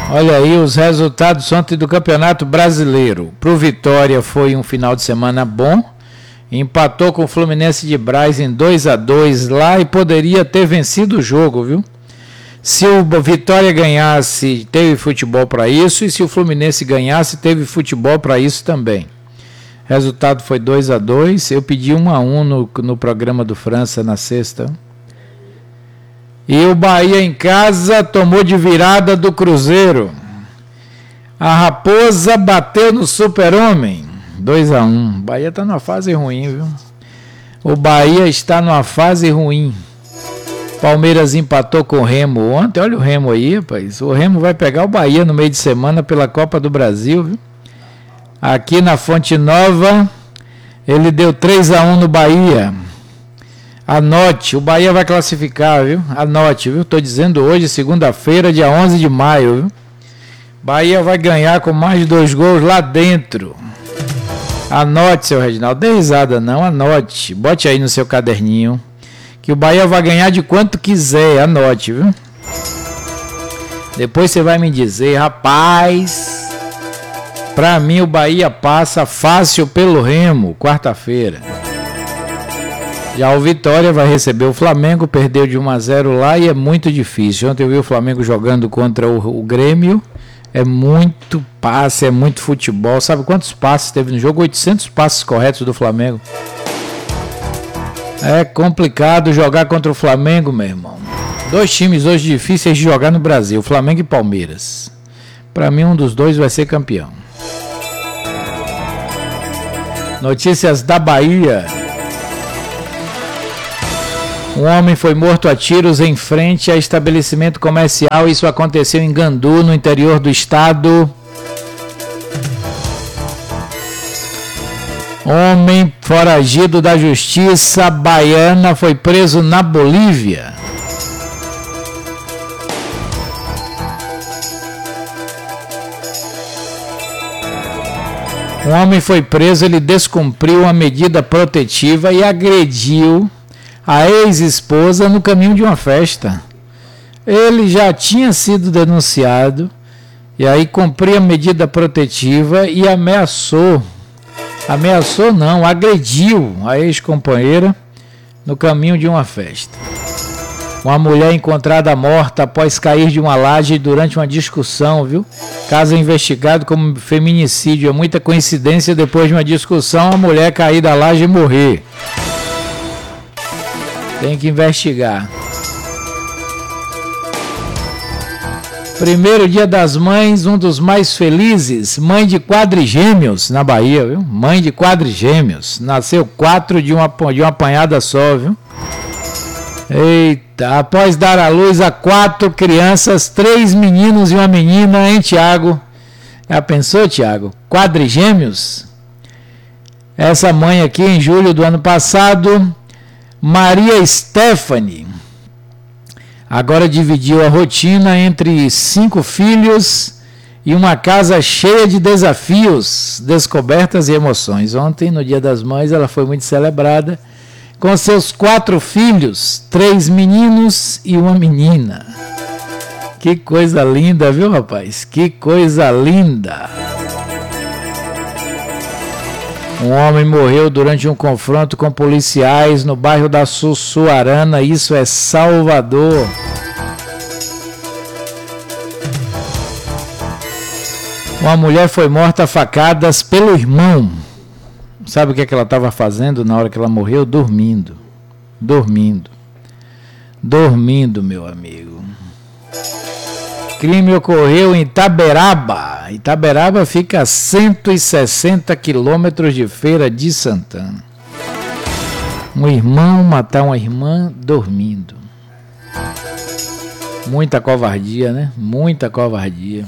Olha aí os resultados ontem do Campeonato Brasileiro. Pro Vitória foi um final de semana bom. Empatou com o Fluminense de Brás em 2-2 lá e poderia ter vencido o jogo, viu? Se o Vitória ganhasse, teve futebol para isso. E se o Fluminense ganhasse, teve futebol para isso também. Resultado foi 2-2. Eu pedi 1-1 no programa do França na sexta. E o Bahia em casa tomou de virada do Cruzeiro. A Raposa bateu no Super-Homem. 2-1. O Bahia está numa fase ruim, viu? O Bahia está numa fase ruim. Palmeiras empatou com o Remo ontem. Olha o Remo aí, rapaz. O Remo vai pegar o Bahia no meio de semana pela Copa do Brasil, viu? Aqui na Fonte Nova, ele deu 3-1 no Bahia. Anote, o Bahia vai classificar, viu? Anote, viu? Estou dizendo hoje, segunda-feira, dia 11 de maio, viu? Bahia vai ganhar com mais de 2 gols lá dentro. Anote, seu Reginaldo. Dê risada não, anote. Bote aí no seu caderninho. Que o Bahia vai ganhar de quanto quiser, anote, viu? Depois você vai me dizer, rapaz, pra mim o Bahia passa fácil pelo Remo, quarta-feira. Já o Vitória vai receber o Flamengo, perdeu de 1-0 lá e é muito difícil. Ontem eu vi o Flamengo jogando contra o Grêmio, é muito passe, é muito futebol. Sabe quantos passes teve no jogo? 800 passes corretos do Flamengo. É complicado jogar contra o Flamengo, meu irmão. 2 times hoje difíceis de jogar no Brasil, Flamengo e Palmeiras. Para mim um dos dois vai ser campeão. Notícias da Bahia. Um homem foi morto a tiros em frente a estabelecimento comercial. Isso aconteceu em Gandu, no interior do estado. Homem foragido da justiça baiana foi preso na Bolívia. Um homem foi preso, ele descumpriu uma medida protetiva e agrediu a ex-esposa no caminho de uma festa. Ele já tinha sido denunciado e aí cumpriu a medida protetiva e agrediu a ex-companheira no caminho de uma festa. Uma mulher encontrada morta após cair de uma laje durante uma discussão, viu? Caso investigado como feminicídio. É muita coincidência, depois de uma discussão, a mulher cair da laje e morrer. Tem que investigar. Primeiro dia das mães, um dos mais felizes. Mãe de quadrigêmeos na Bahia, viu? Mãe de quadrigêmeos. Nasceu 4 de uma apanhada só, viu? Eita, após dar à luz a 4 crianças, 3 meninos e uma menina, hein, Tiago? Já pensou, Tiago? Quadrigêmeos? Essa mãe aqui, em julho do ano passado, Maria Stephanie, agora dividiu a rotina entre 5 filhos e uma casa cheia de desafios, descobertas e emoções. Ontem, no Dia das Mães, ela foi muito celebrada com seus 4 filhos, 3 meninos e uma menina. Que coisa linda, viu, rapaz? Que coisa linda! Um homem morreu durante um confronto com policiais no bairro da Sussuarana, isso é Salvador. Uma mulher foi morta a facadas pelo irmão. Sabe o que ela estava fazendo na hora que ela morreu? Dormindo. Dormindo, meu amigo. Crime ocorreu em Itaberaba. Itaberaba fica a 160 quilômetros de Feira de Santana. Um irmão matar uma irmã dormindo. Muita covardia, né? Muita covardia.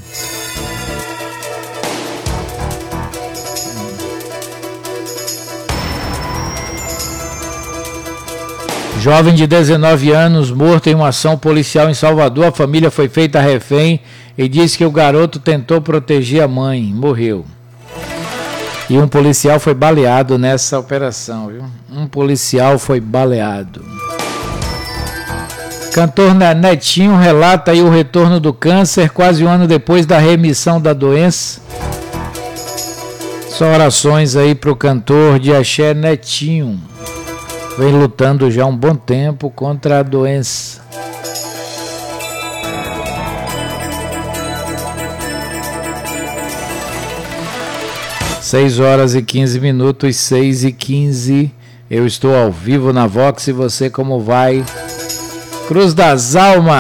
Jovem de 19 anos morto em uma ação policial em Salvador. A família foi feita refém e diz que o garoto tentou proteger a mãe. Morreu. E um policial foi baleado nessa operação, viu? Um policial foi baleado. Cantor Netinho relata aí o retorno do câncer quase um ano depois da remissão da doença. Só orações aí para o cantor de axé Netinho. Vem lutando já há um bom tempo contra a doença. Seis horas e 15 minutos, 6h15. Eu estou ao vivo na Vox e você como vai? Cruz das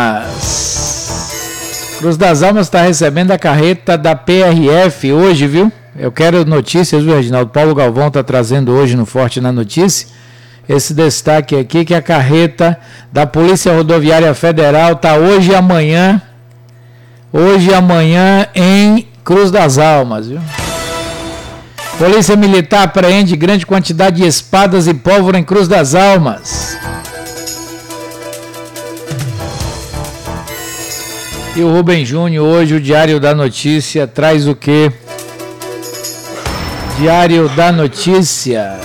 Almas. Cruz das Almas está recebendo a carreta da PRF hoje, viu? Eu quero notícias, viu, Reginaldo? Paulo Galvão está trazendo hoje no Forte na Notícia esse destaque aqui, que a carreta da Polícia Rodoviária Federal está hoje e amanhã em Cruz das Almas, viu? Polícia Militar apreende grande quantidade de espadas e pólvora em Cruz das Almas. E o Rubem Júnior, hoje o Diário da Notícia traz o quê? Diário da Notícia.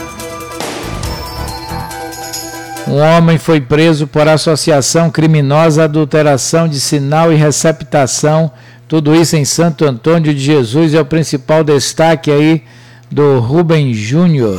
Um homem foi preso por associação criminosa, adulteração de sinal e receptação. Tudo isso em Santo Antônio de Jesus, é o principal destaque aí do Rubem Júnior.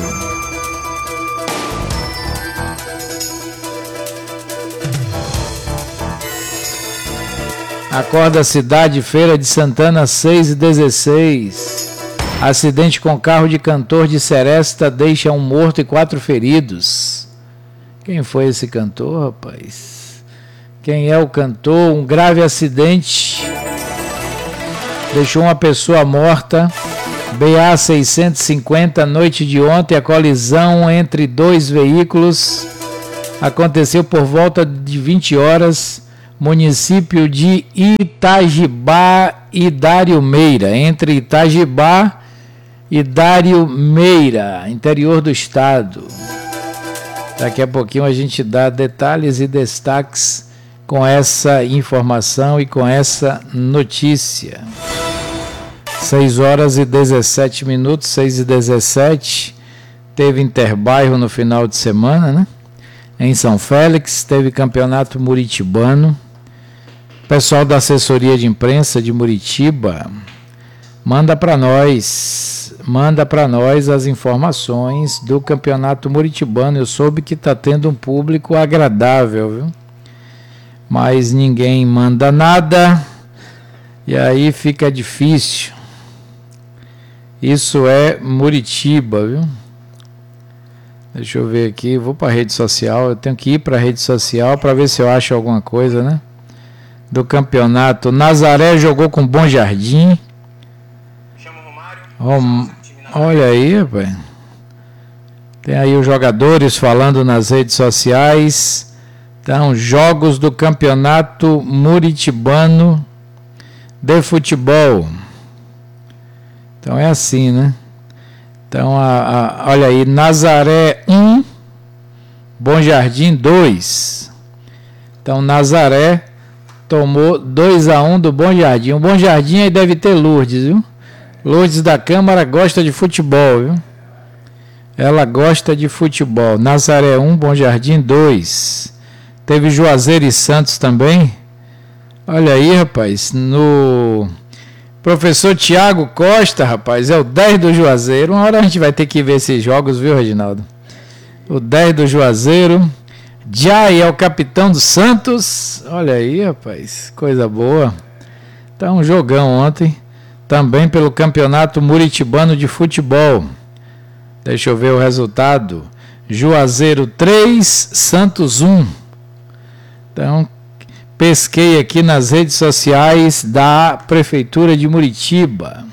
Acorda cidade, Feira de Santana, 6h16. Acidente com carro de cantor de Seresta deixa um morto e 4 feridos. Quem foi esse cantor, rapaz? Quem é o cantor? Um grave acidente deixou uma pessoa morta. BA 650, noite de ontem, a colisão entre 2 veículos aconteceu por volta de 20 horas, município de Itajibá e Dário Meira, entre Itajibá e Dário Meira, interior do estado. Daqui a pouquinho a gente dá detalhes e destaques com essa informação e com essa notícia. 6 horas e 17 minutos, 6h17. Teve Interbairro no final de semana, né? Em São Félix, teve campeonato muritibano. Pessoal da assessoria de imprensa de Muritiba, manda para nós as informações do campeonato muritibano. Eu soube que está tendo um público agradável, viu? Mas ninguém manda nada e aí fica difícil. Isso é Muritiba, viu? Deixa eu ver aqui, vou para a rede social, eu tenho que ir para a rede social para ver se eu acho alguma coisa, né? Do campeonato. Nazaré jogou com Bom Jardim. Chama o Romário. Olha aí, rapaz. Tem aí os jogadores falando nas redes sociais. Então, jogos do campeonato muritibano de futebol. Então é assim, né? Então, olha aí, Nazaré 1, Bom Jardim 2. Então, Nazaré tomou 2-1 do Bom Jardim. O Bom Jardim aí deve ter Lourdes, viu? Lourdes da Câmara gosta de futebol, viu? Ela gosta de futebol. Nazaré 1, Bom Jardim 2. Teve Juazeiro e Santos também. Olha aí, rapaz, no... Professor Tiago Costa, rapaz, é o 10 do Juazeiro. Uma hora a gente vai ter que ver esses jogos, viu, Reginaldo? O 10 do Juazeiro. Jai é o capitão do Santos. Olha aí, rapaz, coisa boa. Tá um jogão ontem. Também pelo Campeonato Muritibano de Futebol. Deixa eu ver o resultado. Juazeiro 3, Santos 1. Então, pesquei aqui nas redes sociais da Prefeitura de Muritiba.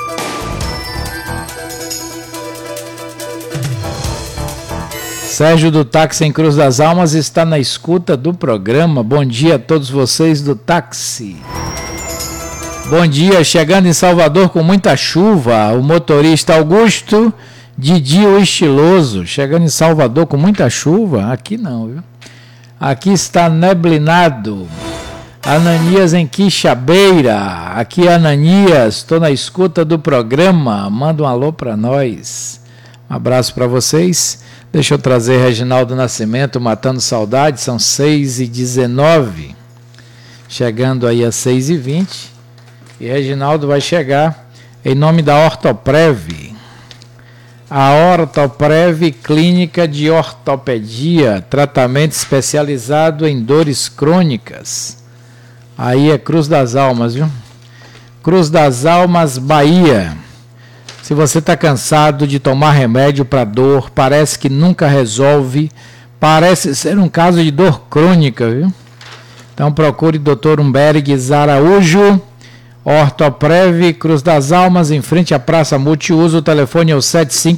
Sérgio do Táxi em Cruz das Almas está na escuta do programa. Bom dia a todos vocês do táxi. Bom dia, chegando em Salvador com muita chuva. O motorista Augusto, Didi o Estiloso, chegando em Salvador com muita chuva. Aqui não, viu? Aqui está neblinado. Ananias em Quixabeira. Aqui Ananias, estou na escuta do programa. Manda um alô para nós. Um abraço para vocês. Deixa eu trazer Reginaldo Nascimento, Matando Saudade, são 6h19, chegando aí a 6h20, e Reginaldo vai chegar em nome da Ortoprev. A Ortoprev, clínica de ortopedia, tratamento especializado em dores crônicas. Aí é Cruz das Almas, viu? Cruz das Almas, Bahia. Se você está cansado de tomar remédio para dor, parece que nunca resolve, parece ser um caso de dor crônica, viu? Então procure Dr. Humbergues Araújo, Ortoprev, Cruz das Almas, em frente à Praça Multiuso. O telefone é o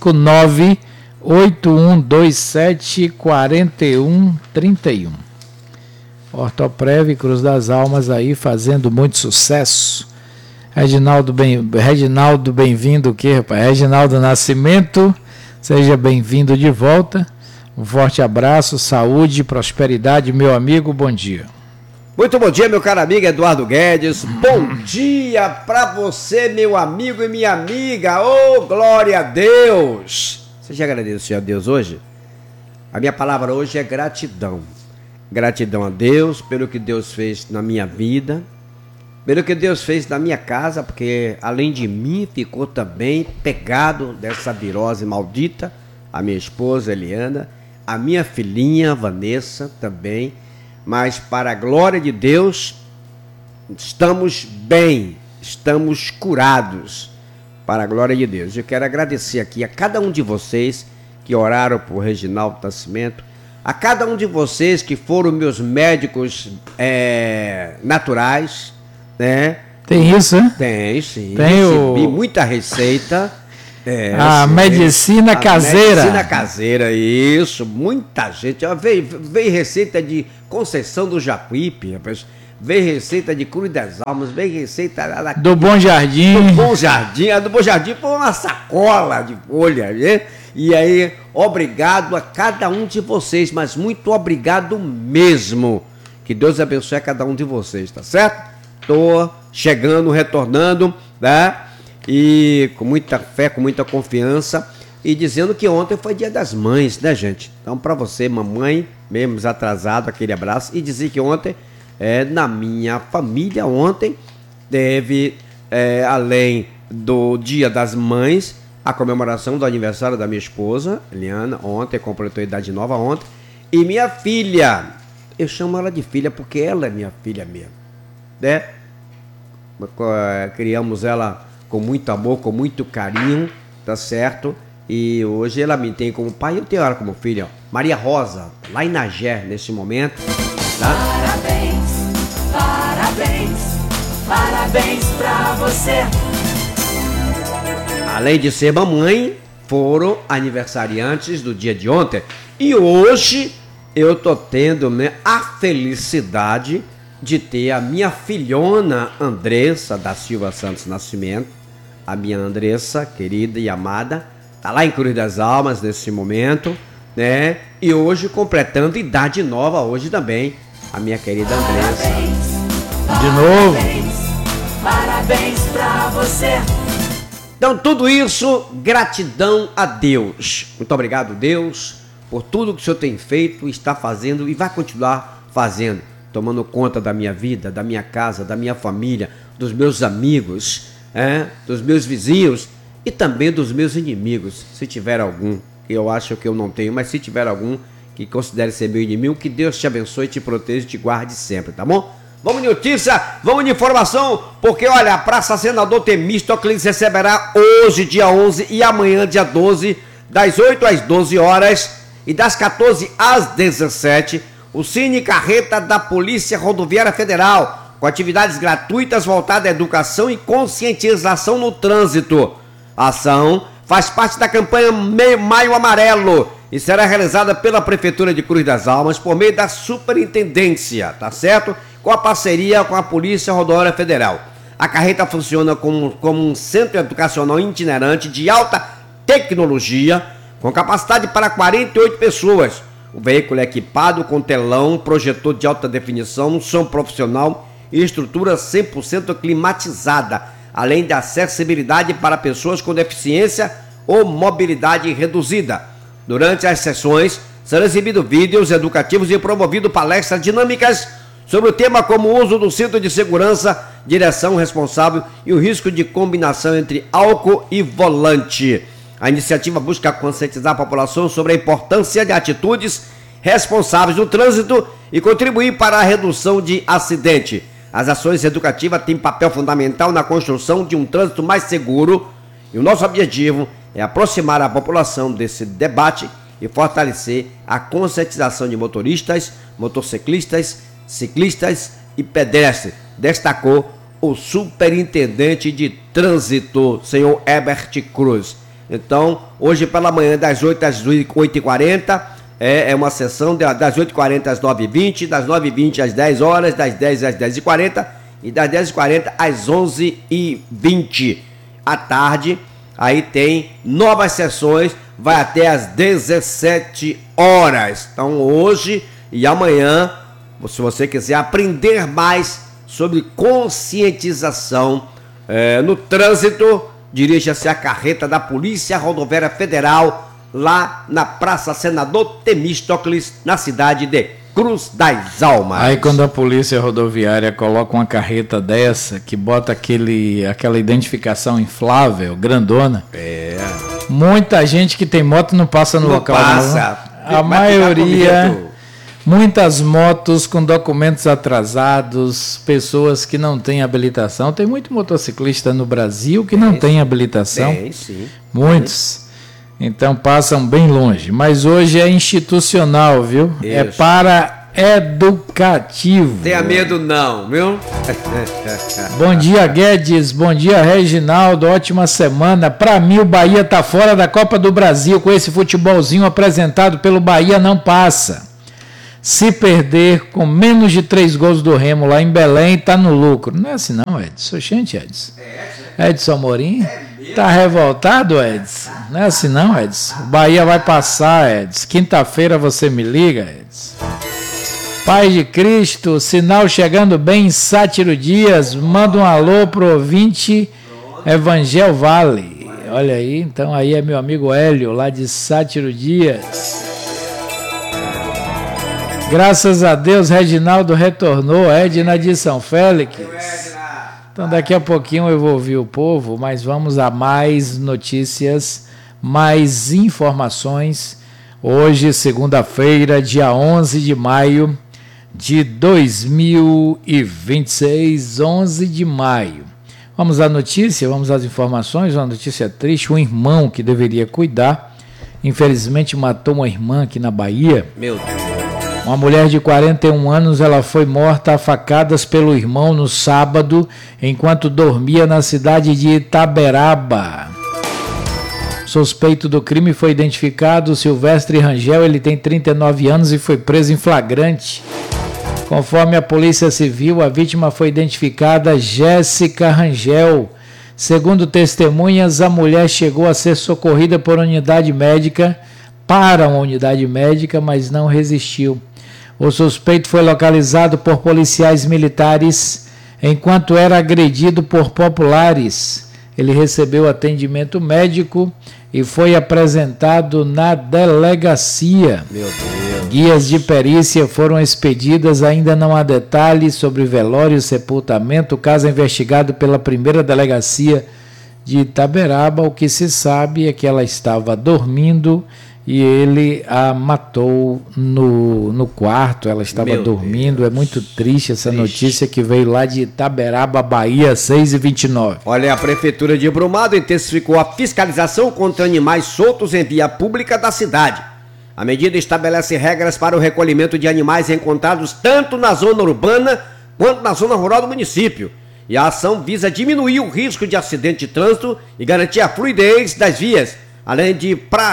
759-8127-4131. Ortoprev, Cruz das Almas aí fazendo muito sucesso. Reginaldo, bem-vindo o quê, rapaz? Reginaldo Nascimento, seja bem-vindo de volta. Um forte abraço, saúde, prosperidade, meu amigo, bom dia. Muito bom dia, meu caro amigo Eduardo Guedes. Bom dia para você, meu amigo e minha amiga. Oh, glória a Deus! Você já agradeceu a Deus hoje? A minha palavra hoje é gratidão. Gratidão a Deus pelo que Deus fez na minha vida, pelo que Deus fez na minha casa, porque além de mim ficou também pegado dessa virose maldita a minha esposa Eliana, a minha filhinha Vanessa também, mas para a glória de Deus estamos bem, estamos curados, para a glória de Deus. Eu quero agradecer aqui a cada um de vocês que oraram por Reginaldo Nascimento, a cada um de vocês que foram meus médicos naturais, né? Tem isso, né? Tem, sim. Tem recebi muita receita. A medicina caseira. Medicina caseira, isso. Muita gente. Veio receita de Conceição do Jacuípe, rapaz. Veio receita de Cruz das Almas, veio receita do Bom Jardim. Do Bom Jardim. A do Bom Jardim foi uma sacola de folha, né? E aí, obrigado a cada um de vocês, mas muito obrigado mesmo. Que Deus abençoe a cada um de vocês, tá certo? Tô chegando, retornando, né? E com muita fé, com muita confiança, e dizendo que ontem foi Dia das Mães, né, gente? Então, para você, mamãe, mesmo atrasado, aquele abraço, e dizer que ontem, na minha família, ontem, teve, além do Dia das Mães, a comemoração do aniversário da minha esposa, Eliana, ontem, completou a idade nova ontem, e minha filha, eu chamo ela de filha porque ela é minha filha mesmo, né? Criamos ela com muito amor, com muito carinho, tá certo? E hoje ela me tem como pai e eu tenho ela como filha, ó. Maria Rosa, lá em Nagé, nesse momento, tá? Parabéns, parabéns, parabéns pra você. Além de ser mamãe, foram aniversariantes do dia de ontem. E hoje eu tô tendo, né, a felicidade de ter a minha filhona Andressa da Silva Santos Nascimento, a minha Andressa, querida e amada, tá lá em Cruz das Almas nesse momento, né? E hoje completando idade nova, hoje também, a minha querida Andressa. Parabéns, De novo. Parabéns pra você. Então, tudo isso, gratidão a Deus. Muito obrigado, Deus, por tudo que o Senhor tem feito, está fazendo e vai continuar fazendo, tomando conta da minha vida, da minha casa, da minha família, dos meus amigos, dos meus vizinhos e também dos meus inimigos. Se tiver algum, eu acho que eu não tenho, mas se tiver algum que considere ser meu inimigo, que Deus te abençoe, te proteja e te guarde sempre, tá bom? Vamos de notícia, vamos de informação, porque olha, a Praça Senador Temístocles receberá hoje, dia 11, e amanhã, dia 12, das 8 às 12 horas e das 14 às 17, o Cine Carreta da Polícia Rodoviária Federal, com atividades gratuitas voltadas à educação e conscientização no trânsito. A ação faz parte da campanha Maio Amarelo e será realizada pela Prefeitura de Cruz das Almas por meio da Superintendência, tá certo? Com a parceria com a Polícia Rodoviária Federal. A carreta funciona como um centro educacional itinerante de alta tecnologia, com capacidade para 48 pessoas. O veículo é equipado com telão, projetor de alta definição, som profissional e estrutura 100% climatizada, além da acessibilidade para pessoas com deficiência ou mobilidade reduzida. Durante as sessões, serão exibidos vídeos educativos e promovido palestras dinâmicas sobre o tema como o uso do cinto de segurança, direção responsável e o risco de combinação entre álcool e volante. A iniciativa busca conscientizar a população sobre a importância de atitudes responsáveis no trânsito e contribuir para a redução de acidente. As ações educativas têm papel fundamental na construção de um trânsito mais seguro e o nosso objetivo é aproximar a população desse debate e fortalecer a conscientização de motoristas, motociclistas, ciclistas e pedestres, destacou o superintendente de trânsito, senhor Herbert Cruz. Então, hoje pela manhã, das 8 às 8h40, é uma sessão das 8h40 às 9h20, das 9h20 às 10 horas, das 10 às 10h40 e das 10h40 às 11h20. À tarde, aí tem novas sessões, vai até às 17 horas. Então, hoje e amanhã, se você quiser aprender mais sobre conscientização no trânsito, dirija-se à carreta da Polícia Rodoviária Federal, lá na Praça Senador Temístocles, na cidade de Cruz das Almas. Aí quando a Polícia Rodoviária coloca uma carreta dessa, que bota aquela identificação inflável, grandona, muita gente que tem moto não passa no local. Passa. Não. A maioria, muitas motos com documentos atrasados, pessoas que não têm habilitação. Tem muito motociclista no Brasil que não tem habilitação. Tem, sim. Muitos. Então passam bem longe. Mas hoje é institucional, viu? Isso. É para educativo. Tenha medo não, viu? Bom dia, Guedes. Bom dia, Reginaldo. Ótima semana. Para mim, o Bahia tá fora da Copa do Brasil. Com esse futebolzinho apresentado pelo Bahia, não passa. Se perder com menos de 3 gols do Remo lá em Belém, tá no lucro. Não é assim não, Edson. Gente, Edson. Edson Amorim. Tá revoltado, Edson? Não é assim não, Edson. O Bahia vai passar, Edson. Quinta-feira você me liga, Edson. Pai de Cristo, sinal chegando bem em Sátiro Dias. Manda um alô pro ouvinte Evangel Vale. Olha aí, então aí é meu amigo Hélio, lá de Sátiro Dias. Graças a Deus, Reginaldo retornou. Edna de São Félix. Então daqui a pouquinho eu vou ouvir o povo, mas vamos a mais notícias, mais informações. Hoje, segunda-feira, dia 11 de maio de 2026, 11 de maio. Vamos à notícia, vamos às informações. Uma notícia triste, um irmão que deveria cuidar, infelizmente matou uma irmã aqui na Bahia. Meu Deus. Uma mulher de 41 anos, ela foi morta a facadas pelo irmão no sábado, enquanto dormia na cidade de Itaberaba. Suspeito do crime foi identificado, Silvestre Rangel, ele tem 39 anos e foi preso em flagrante. Conforme a Polícia Civil, a vítima foi identificada Jéssica Rangel. Segundo testemunhas, a mulher chegou a ser socorrida por unidade médica, para uma unidade médica, mas não resistiu. O suspeito foi localizado por policiais militares enquanto era agredido por populares. Ele recebeu atendimento médico e foi apresentado na delegacia. Meu Deus. Guias de perícia foram expedidas, ainda não há detalhes sobre velório e sepultamento. O caso é investigado pela primeira delegacia de Itaberaba. O que se sabe é que ela estava dormindo e ele a matou no quarto, ela estava dormindo. Deus. É muito triste essa notícia que veio lá de Itaberaba, Bahia, 6h29. Olha, a Prefeitura de Brumado intensificou a fiscalização contra animais soltos em via pública da cidade. A medida estabelece regras para o recolhimento de animais encontrados tanto na zona urbana quanto na zona rural do município. E a ação visa diminuir o risco de acidente de trânsito e garantir a fluidez das vias, além de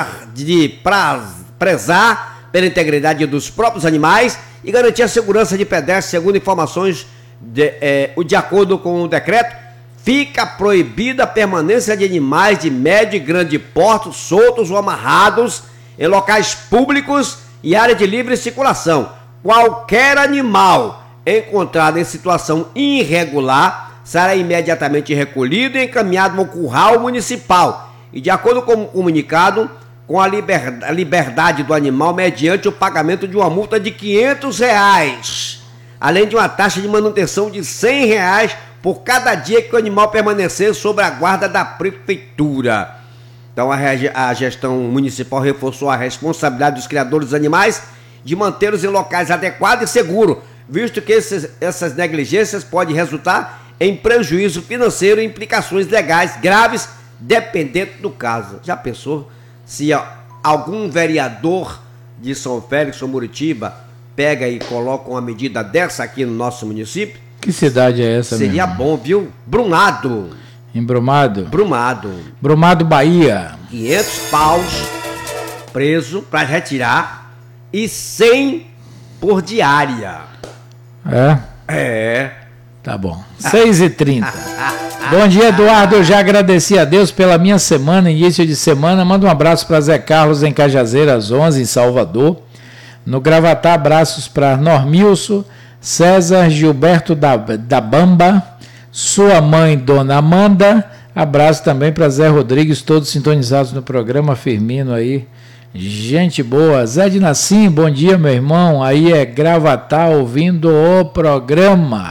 prezar pela integridade dos próprios animais e garantir a segurança de pedestres. Segundo informações de acordo com o decreto, fica proibida a permanência de animais de médio e grande porte soltos ou amarrados em locais públicos e área de livre circulação. Qualquer animal encontrado em situação irregular será imediatamente recolhido e encaminhado ao curral municipal. E de acordo com o comunicado, com a liberdade do animal mediante o pagamento de uma multa de R$500, além de uma taxa de manutenção de R$100 por cada dia que o animal permanecer sob a guarda da prefeitura. Então a gestão municipal reforçou a responsabilidade dos criadores dos animais de mantê-los em locais adequados e seguros, visto que essas negligências podem resultar em prejuízo financeiro e implicações legais graves, dependendo do caso. Já pensou se algum vereador de São Félix ou Muritiba pega e coloca uma medida dessa aqui no nosso município? Que cidade é essa? Seria bom, viu? Brumado. Em Brumado? Brumado. Brumado, Bahia. 500 paus preso para retirar e 100 por diária. É? É. Tá bom. 6h30. Bom dia, Eduardo. Eu já agradeci a Deus pela minha semana, início de semana. Manda um abraço para Zé Carlos em Cajazeiras 11, em Salvador. No Gravatá, abraços para Normilson, César Gilberto da Bamba, sua mãe, Dona Amanda. Abraço também para Zé Rodrigues, todos sintonizados no programa. Firmino aí. Gente boa. Zé de Nassim, bom dia, meu irmão. Aí é Gravatá ouvindo o programa.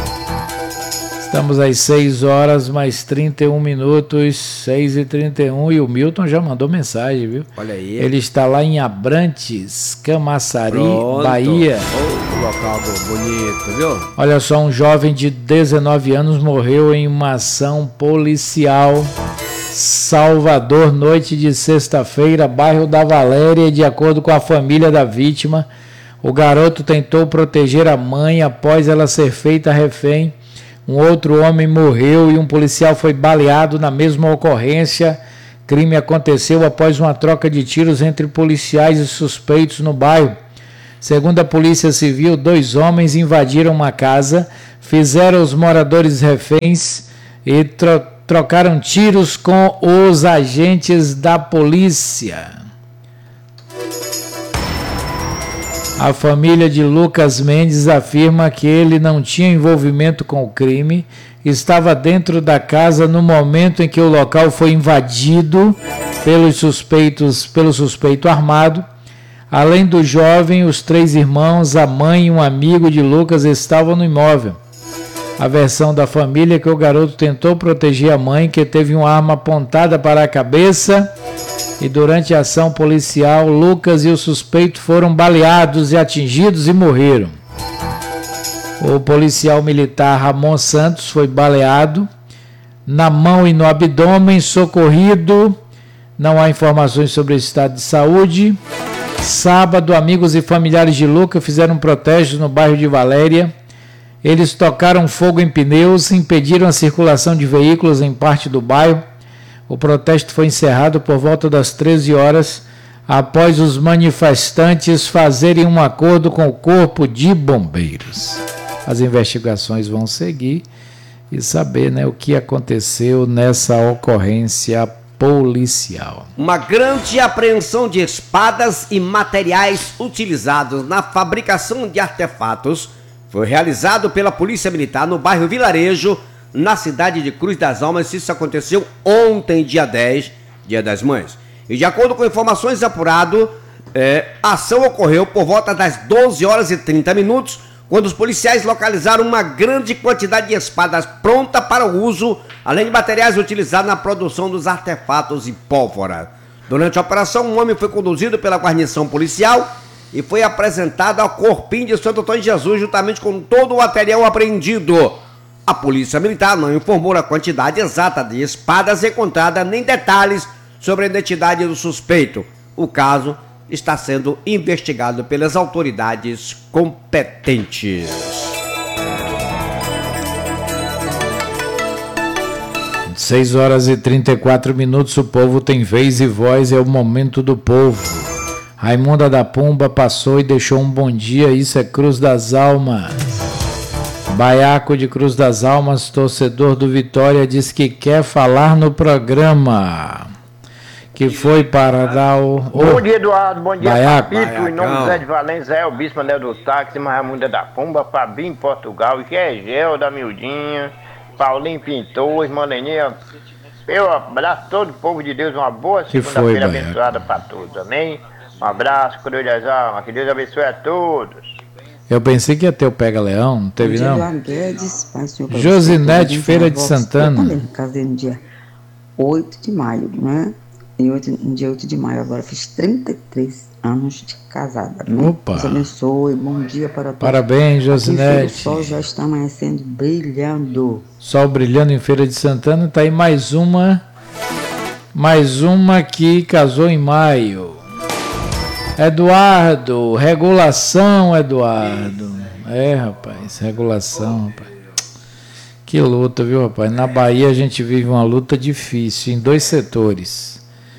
Estamos às 6 horas mais 31 minutos, 6h31, e o Milton já mandou mensagem, viu? Olha aí. Ele está lá em Abrantes, Camaçari, Pronto. Bahia. Oh, local bonito, viu? Olha só, um jovem de 19 anos morreu em uma ação policial. Salvador, noite de sexta-feira, bairro da Valéria. De acordo com a família da vítima, o garoto tentou proteger a mãe após ela ser feita refém. Um outro homem morreu e um policial foi baleado na mesma ocorrência. Crime aconteceu após uma troca de tiros entre policiais e suspeitos no bairro. Segundo a Polícia Civil, 2 homens invadiram uma casa, fizeram os moradores reféns e trocaram tiros com os agentes da polícia. A família de Lucas Mendes afirma que ele não tinha envolvimento com o crime, estava dentro da casa no momento em que o local foi invadido pelo suspeito armado. Além do jovem, os 3 irmãos, a mãe e um amigo de Lucas estavam no imóvel. A versão da família é que o garoto tentou proteger a mãe, que teve uma arma apontada para a cabeça, e durante a ação policial, Lucas e o suspeito foram baleados e atingidos e morreram. O policial militar Ramon Santos foi baleado na mão e no abdômen, socorrido. Não há informações sobre o estado de saúde. Sábado, amigos e familiares de Lucas fizeram protestos no bairro de Valéria. Eles tocaram fogo em pneus, impediram a circulação de veículos em parte do bairro. O protesto foi encerrado por volta das 13 horas, após os manifestantes fazerem um acordo com o Corpo de Bombeiros. As investigações vão seguir e saber, né, o que aconteceu nessa ocorrência policial. Uma grande apreensão de espadas e materiais utilizados na fabricação de artefatos foi realizado pela Polícia Militar no bairro Vilarejo, na cidade de Cruz das Almas. Isso aconteceu ontem, dia 10, dia das Mães. E de acordo com informações apuradas, a ação ocorreu por volta das 12 horas e 30 minutos, quando os policiais localizaram uma grande quantidade de espadas pronta para o uso, além de materiais utilizados na produção dos artefatos e pólvora. Durante a operação, um homem foi conduzido pela guarnição policial e foi apresentado ao Corpinho de Santo Antônio de Jesus, juntamente com todo o material apreendido. A Polícia Militar não informou a quantidade exata de espadas encontradas, nem detalhes sobre a identidade do suspeito. O caso está sendo investigado pelas autoridades competentes. 6 horas e 34 minutos, o povo tem vez e voz, é o momento do povo. Raimunda da Pumba passou e deixou um bom dia, isso é Cruz das Almas. Baiaco de Cruz das Almas, torcedor do Vitória, diz que quer falar no programa. Que foi para dar o... Bom dia, Eduardo. Bom dia, Baiaco. Papito. Em nome do Zé de Valença, é o Bispo Anel do Táxi, Raimunda da Pumba, Fabinho Portugal, Gegel da Mildinha, Paulinho Pintor, Irmã Leninha, Eu abraço todo o povo de Deus, uma boa Que foi, segunda-feira Baiaco? abençoada para todos, amém? Um abraço, cruz das almas, que Deus abençoe a todos. Eu pensei que ia ter o Pega Leão, não teve não? Angela Guedes, paz do Senhor para Josinete você. Feira de Eu Santana. também casei no dia 8 de maio, né? No dia 8 de maio, agora fiz 33 anos de casada. Né? Opa. Deus abençoe, bom dia para todos. Parabéns, Aqui em Feira, Josinete. o sol já está amanhecendo, brilhando. Sol brilhando em Feira de Santana. Tá aí mais uma que casou em maio. Eduardo, regulação, Eduardo. É, rapaz, regulação, rapaz. Que luta, viu, rapaz? Na Bahia a gente vive uma luta difícil em dois setores.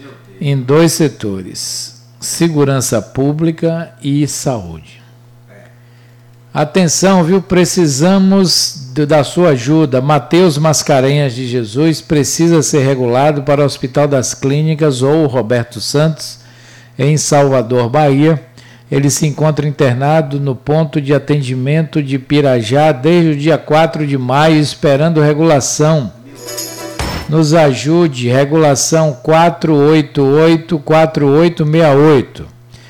Segurança pública e saúde. Atenção, viu? Precisamos da sua ajuda. Mateus Mascarenhas de Jesus precisa ser regulado para o Hospital das Clínicas ou Roberto Santos, em Salvador, Bahia. Ele se encontra internado no ponto de atendimento de Pirajá desde o dia 4 de maio, esperando regulação. Nos ajude, regulação 488-4868,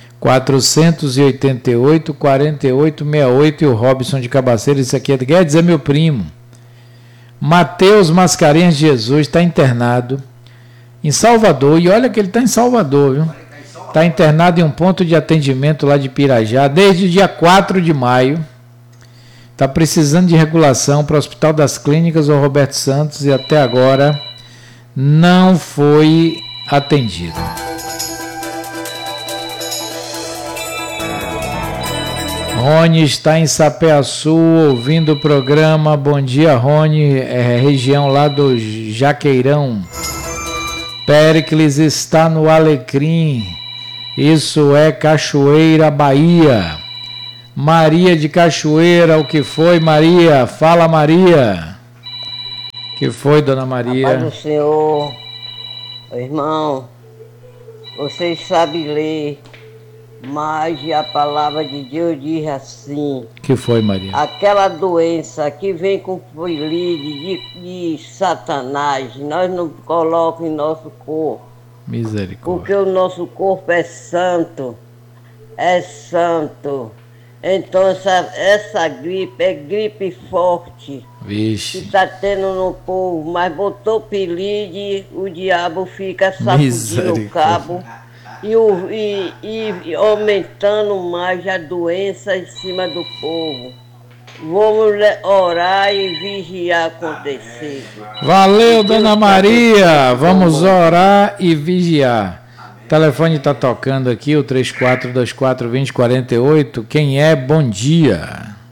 488-4868 e o Robson de Cabaceira, isso aqui é Guedes, é meu primo. Mateus Mascarenhas de Jesus está internado em Salvador, e olha que ele está em Salvador, viu? Está internado em um ponto de atendimento lá de Pirajá desde o dia 4 de maio. Está precisando de regulação para o Hospital das Clínicas ou Roberto Santos e até agora não foi atendido. Rony está em Sapé-Açu ouvindo o programa. Bom dia, Rony, região lá do Jaqueirão. Péricles está no Alecrim. Isso é Cachoeira, Bahia. Maria de Cachoeira, o que foi, Maria? Fala, Maria. O que foi, dona Maria? Paz do Senhor, irmão, vocês sabem ler, mas a palavra de Deus diz assim: O que foi, Maria? aquela doença que vem com filide de Satanás, nós não colocamos em nosso corpo. Misericórdia. Porque o nosso corpo é santo. Então essa gripe é gripe forte que Vixe. está tendo no povo, mas botou pelide, o diabo fica sacudindo o cabo e aumentando mais a doença em cima do povo. Vamos orar e vigiar acontecer. Valeu, dona Maria. Vamos orar e vigiar. O telefone está tocando aqui, o 3424-2048. Quem é? Bom dia.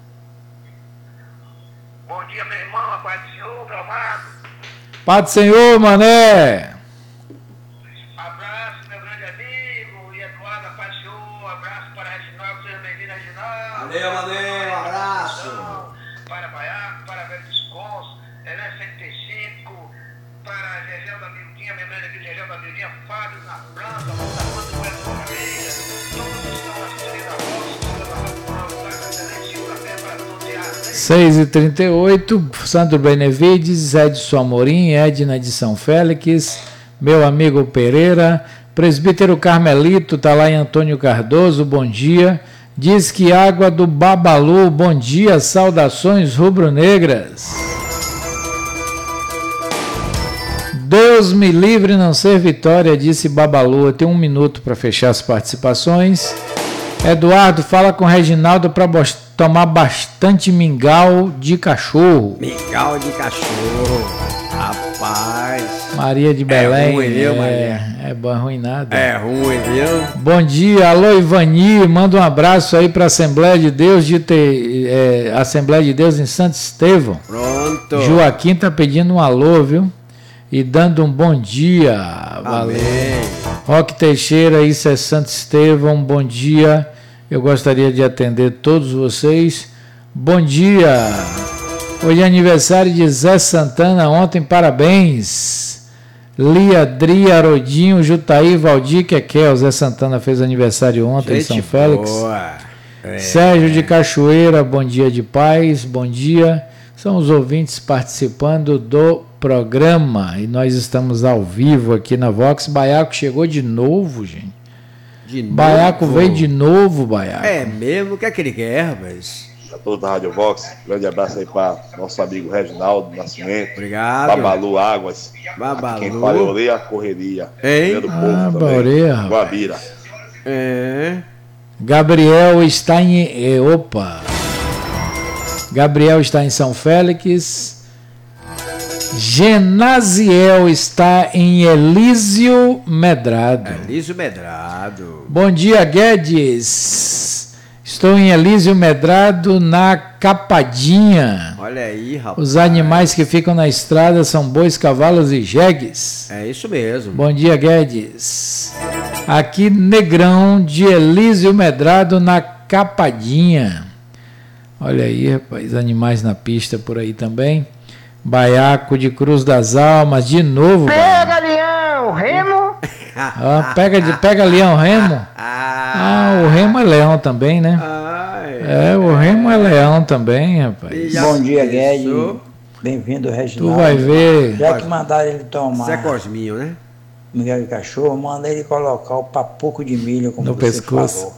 Bom dia, meu irmão, a paz do Senhor, meu amado. Paz do Senhor, mané. Abraço, meu grande amigo, e Eduardo, a paz do Senhor. Abraço para Reginaldo, seja bem-vindo, Reginaldo. Valeu, um abraço. Para Baiaco, para Velho Desconso, Helé 75, para Gegel da Mildinha, meu grande amigo Gegel da Mildinha, Fábio na França, Montamando do Beto Careira, todos que estão na sintonia da voz, excelente segunda-feira para todos e 6h38, Sandro Benevides, Edson Amorim, Edna de São Félix, meu amigo Pereira, presbítero Carmelito, está lá em Antônio Cardoso, bom dia. Diz que água do Babalu, bom dia, saudações rubro-negras. Deus me livre não ser vitória, disse Babalu. Eu tenho 1 minuto para fechar as participações. Eduardo, fala com o Reginaldo para tomar bastante mingau de cachorro. Mingau de cachorro. Rapaz. Maria de Belém. É ruim, viu, Maria? É bom, ruim nada. É ruim, viu? Bom dia, alô Ivani, manda um abraço aí para a Assembleia de Deus Assembleia de Deus em Santo Estevão. Pronto. Joaquim tá pedindo um alô, viu? E dando um bom dia. Valeu. Amém. Roque Teixeira, isso é Santo Estevão, bom dia. Eu gostaria de atender todos vocês. Bom dia. Hoje é aniversário de Zé Santana, ontem parabéns. Lia, Dri, Arodinho, Jutaí, Valdir, Kekel. Zé Santana fez aniversário ontem em São Félix. Boa. Sérgio de Cachoeira, bom dia de paz, bom dia. São os ouvintes participando do programa e nós estamos ao vivo aqui na Vox. Baiaco chegou de novo, gente. De novo? Baiaco veio de novo, Baiaco. É mesmo? O que é que ele quer, rapaz? A todos da Rádio Vox, grande abraço aí para nosso amigo Reginaldo Nascimento. Obrigado. Babalu Águas. Babalu. Quem fala é Oreia Correria. Hein? Do povo também. Oreia. Guabira. É. Gabriel está em... Opa! Gabriel está em São Félix. Genasiel está em Elísio Medrado. Elísio Medrado. Bom dia, Guedes. Estou em Elísio Medrado, na Capadinha. Olha aí, rapaz. Os animais que ficam na estrada são bois, cavalos e jegues. É isso mesmo. Bom dia, Guedes. Aqui, Negrão, de Elísio Medrado, na Capadinha. Olha aí, rapaz, animais na pista por aí também. Baiaco de Cruz das Almas, de novo. Pega, leão, remo. Pega leão, remo. O remo é leão também, né? O remo é leão também, rapaz. Bom dia, Guedes. Bem-vindo, Reginaldo. Tu vai ver. Já que mandaram ele tomar Zé Cosminho, né? Miguel de cachorro, manda ele colocar o papoco de milho como no você pescoço.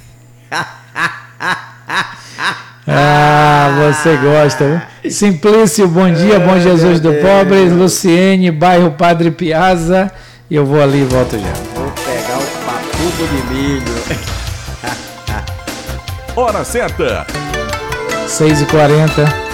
falou. Você gosta. Simplício, bom dia, bom Jesus do Pobre. Luciene, bairro Padre Piazza. E eu vou ali e volto já. Vou pegar o papuco de milho. Hora certa. 6h40.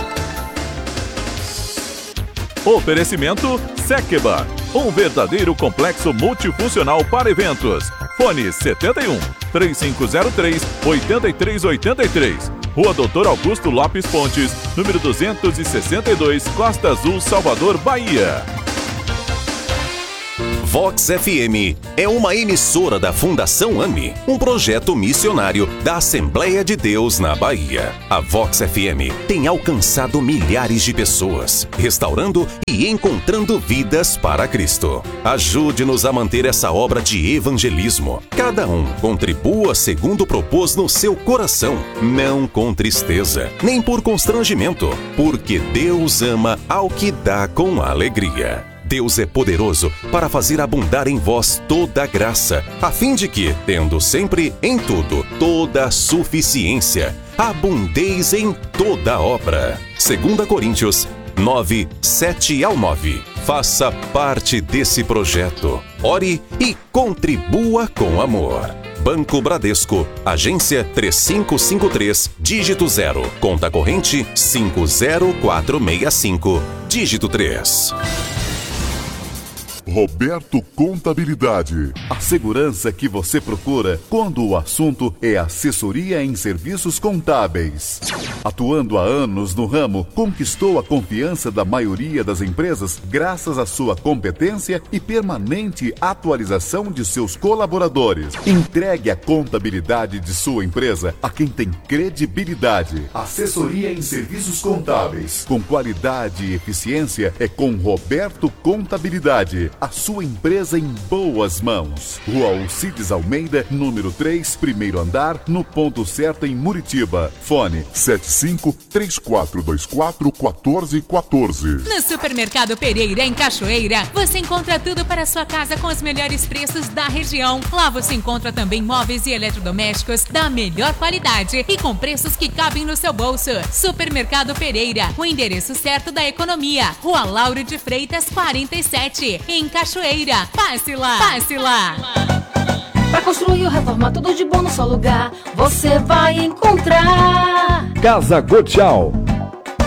Oferecimento Sekeba, um verdadeiro complexo multifuncional para eventos. Fone 71 3503 8383. Rua Doutor Augusto Lopes Pontes, número 262, Costa Azul, Salvador, Bahia. Vox FM é uma emissora da Fundação AME, um projeto missionário da Assembleia de Deus na Bahia. A Vox FM tem alcançado milhares de pessoas, restaurando e encontrando vidas para Cristo. Ajude-nos a manter essa obra de evangelismo. Cada um contribua segundo propôs no seu coração, não com tristeza, nem por constrangimento, porque Deus ama ao que dá com alegria. Deus é poderoso para fazer abundar em vós toda a graça, a fim de que, tendo sempre em tudo toda a suficiência, abundeis em toda obra. 2 Coríntios 9, 7-9. Faça parte desse projeto. Ore e contribua com amor. Banco Bradesco, agência 3553, dígito 0, conta corrente 50465, dígito 3. Roberto Contabilidade. A segurança que você procura quando o assunto é assessoria em serviços contábeis. Atuando há anos no ramo, conquistou a confiança da maioria das empresas graças à sua competência e permanente atualização de seus colaboradores. Entregue a contabilidade de sua empresa a quem tem credibilidade. Assessoria em serviços contábeis. Com qualidade e eficiência é com Roberto Contabilidade. A sua empresa em boas mãos. Rua Alcides Almeida, número 3, primeiro andar, no ponto certo em Muritiba. Fone 75-3424-1414. No Supermercado Pereira, em Cachoeira, você encontra tudo para a sua casa com os melhores preços da região. Lá você encontra também móveis e eletrodomésticos da melhor qualidade e com preços que cabem no seu bolso. Supermercado Pereira, o endereço certo da economia. Rua Lauro de Freitas, 47, em Cachoeira. Passe lá! Passe lá! Para construir ou reformar tudo de bom no só lugar, você vai encontrar. Casa Gotchal,